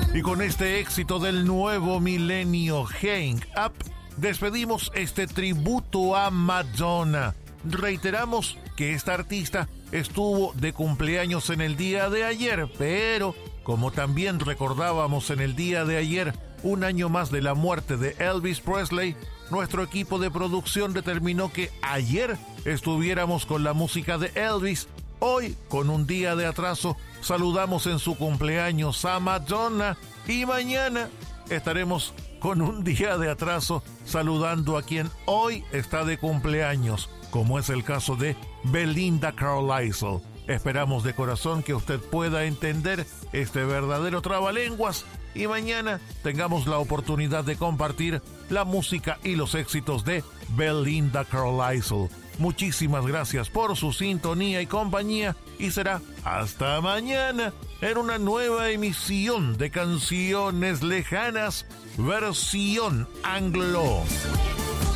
Y con este éxito del nuevo milenio, Hang Up, despedimos este tributo a Madonna. Reiteramos que esta artista estuvo de cumpleaños en el día de ayer, pero como también recordábamos en el día de ayer, un año más de la muerte de Elvis Presley, nuestro equipo de producción determinó que ayer estuviéramos con la música de Elvis. Hoy, con un día de atraso, saludamos en su cumpleaños a Madonna y mañana estaremos con un día de atraso saludando a quien hoy está de cumpleaños, como es el caso de Belinda Carlisle. Esperamos de corazón que usted pueda entender este verdadero trabalenguas y mañana tengamos la oportunidad de compartir la música y los éxitos de Belinda Carlisle. Muchísimas gracias por su sintonía y compañía y será hasta mañana en una nueva emisión de Canciones Lejanas, versión anglo.